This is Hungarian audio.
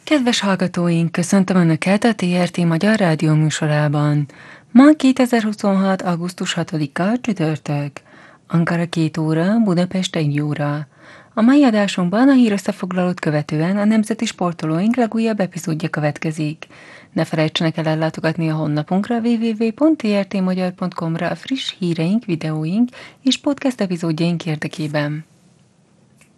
Kedves hallgatóink, köszöntöm Önöket a TRT Magyar Rádió műsorában. Ma 2026. augusztus 6-a csütörtök. Ankara 2 óra, Budapest 1 óra. A mai adásunkban a hírösszefoglalót követően a nemzeti sportolóink legújabb epizódja következik. Ne felejtsenek el ellátogatni a honlapunkra www.trtmagyar.com-ra a friss híreink, videóink és podcast epizódjaink érdekében.